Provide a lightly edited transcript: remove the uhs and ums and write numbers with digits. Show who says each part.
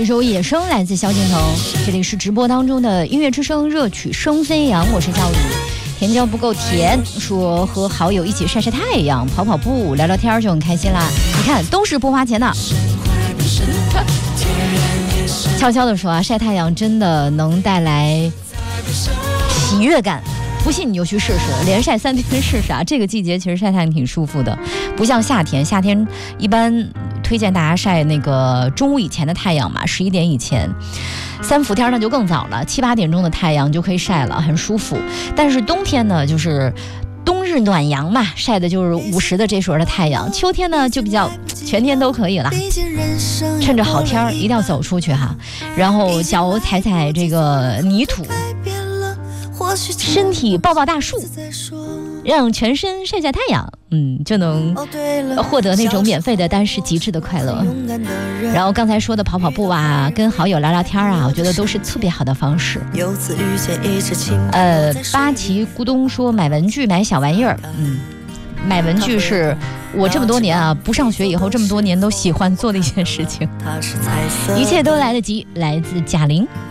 Speaker 1: 一首《野生》来自萧敬腾。这里是直播当中的音乐之声热曲声飞扬，我是赵宇。甜椒不够甜，说和好友一起晒晒太阳、跑跑步、聊聊天就很开心啦。你看，都是不花钱的。悄悄地说啊，晒太阳真的能带来喜悦感。不信你就去试试，连晒3天试试啊！这个季节其实晒太阳挺舒服的，不像夏天。夏天一般推荐大家晒那个中午以前的太阳嘛，11点以前。3伏天那就更早了，7、8点钟的太阳就可以晒了，很舒服。但是冬天呢，就是冬日暖阳嘛，晒的就是50的这时候的太阳。秋天呢就比较全天都可以了，趁着好天一定要走出去哈，然后脚踩踩这个泥土。身体抱抱大树，让全身晒晒太阳，就能获得那种免费的但是极致的快乐。然后刚才说的跑跑步啊，跟好友聊聊天啊，我觉得都是特别好的方式。八旗咕咚说买文具买小玩意儿，买文具是我这么多年啊不上学以后这么多年都喜欢做的一件事情。一切都来得及，来自贾玲。